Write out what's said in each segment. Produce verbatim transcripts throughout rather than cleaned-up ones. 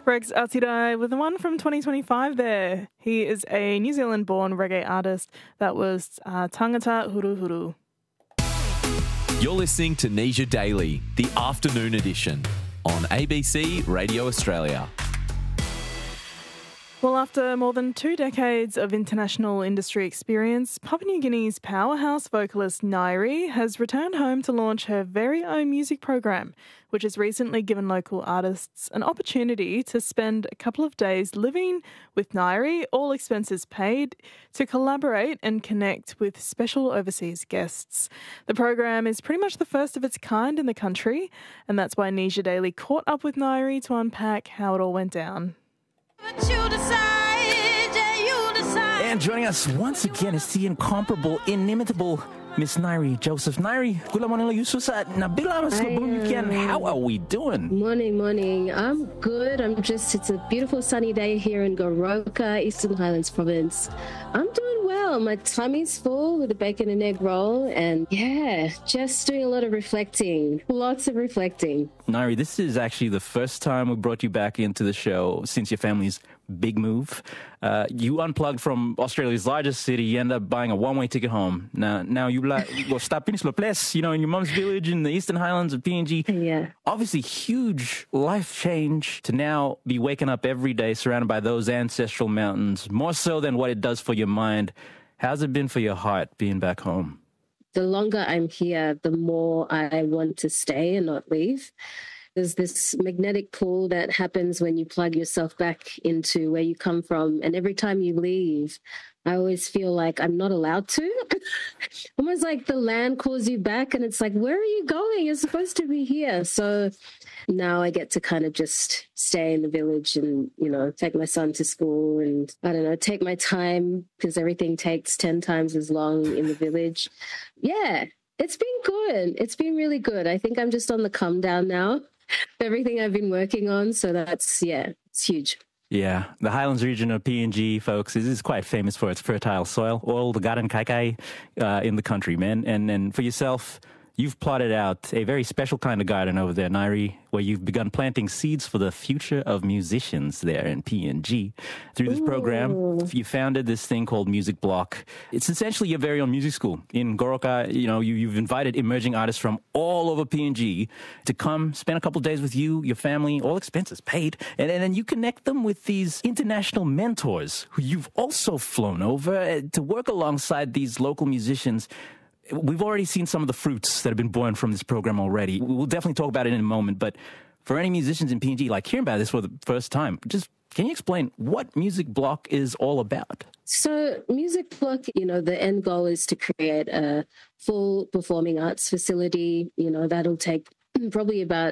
Rex Atirai with the one from twenty twenty-five there. He is a New Zealand-born reggae artist. That was uh, Tangata Huru Huru. You're listening to Nisha Daily, the afternoon edition on A B C Radio Australia. Well, after more than two decades of international industry experience, Papua New Guinea's powerhouse vocalist Nairi has returned home to launch her very own music program, which has recently given local artists an opportunity to spend a couple of days living with Nairi, all expenses paid, to collaborate and connect with special overseas guests. The program is pretty much the first of its kind in the country, and that's why Nisha Daily caught up with Nairi to unpack how it all went down. And joining us once again is the incomparable, inimitable Miss Nairi Joseph. Nairi, gula morning Yususa. Nabila Maslobun, how are we doing? Morning, morning. I'm good. I'm just, it's a beautiful sunny day here in Goroka, Eastern Highlands Province. I'm doing well. My tummy's full with a bacon and egg roll. And yeah, just doing a lot of reflecting. Lots of reflecting. Nairi, this is actually the first time we brought you back into the show since your family's big move. Uh, you unplugged from Australia's largest city. You end up buying a one-way ticket home. Now, now you like well, stop in the place, you know, in your mum's village in the Eastern Highlands of P N G. Yeah. Obviously, huge life change to now be waking up every day surrounded by those ancestral mountains, more so than what it does for your mind. How's it been for your heart being back home? The longer I'm here, the more I want to stay and not leave. There's this magnetic pull that happens when you plug yourself back into where you come from. And every time you leave, I always feel like I'm not allowed to. Almost like the land calls you back and it's like, where are you going? You're supposed to be here. So now I get to kind of just stay in the village and, you know, take my son to school and, I don't know, take my time because everything takes ten times as long in the village. Yeah, it's been good. It's been really good. I think I'm just on the come down now. Everything I've been working on. So that's, yeah, it's huge. Yeah, the Highlands region of P N G, folks, is, is quite famous for its fertile soil, all the garden kaikai uh, in the country, man. And, and for yourself, you've plotted out a very special kind of garden over there, Nairi, where you've begun planting seeds for the future of musicians there in P N G. Through this Ooh. program, you founded this thing called Music Block. It's essentially your very own music school. In Goroka, you know, you, you've invited emerging artists from all over P N G to come spend a couple of days with you, your family, all expenses paid, and, and then you connect them with these international mentors who you've also flown over to work alongside these local musicians. We've already seen some of the fruits that have been born from this program already. We'll definitely talk about it in a moment. But for any musicians in P N G, like hearing about this for the first time, just can you explain what Music Block is all about? So Music Block, you know, the end goal is to create a full performing arts facility. You know, that'll take probably about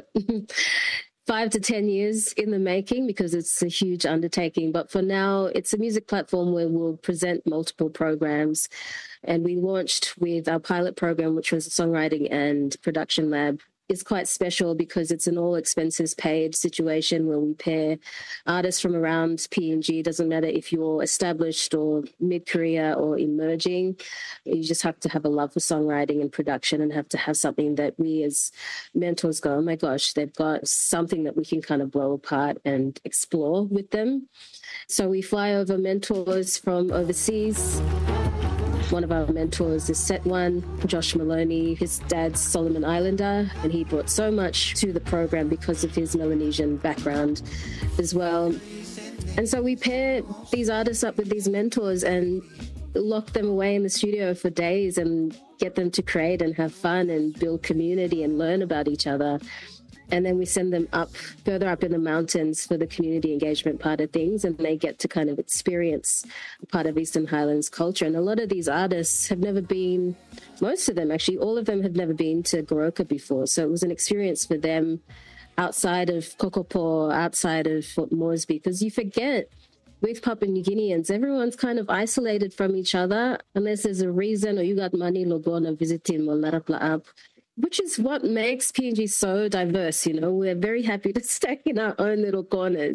five to ten years in the making because it's a huge undertaking. But for now, it's a music platform where we'll present multiple programs. And we launched with our pilot program, which was a songwriting and production lab. It's quite special because it's an all expenses paid situation where we pair artists from around P N G. It doesn't matter if you're established or mid-career or emerging. You just have to have a love for songwriting and production and have to have something that we as mentors go, oh my gosh, they've got something that we can kind of blow apart and explore with them. So we fly over mentors from overseas. One of our mentors is Set One, Josh Maloney. His dad's Solomon Islander, and he brought so much to the program because of his Melanesian background as well. And so we pair these artists up with these mentors and lock them away in the studio for days and get them to create and have fun and build community and learn about each other. And then we send them up, further up in the mountains for the community engagement part of things, and they get to kind of experience part of Eastern Highlands culture. And a lot of these artists have never been, most of them actually, all of them have never been to Goroka before. So it was an experience for them outside of Kokopo, outside of Fort Moresby, because you forget with Papua New Guineans, everyone's kind of isolated from each other unless there's a reason or you got money, logona visiting or larapla up. Which is what makes P N G so diverse, you know. We're very happy to stay in our own little corners.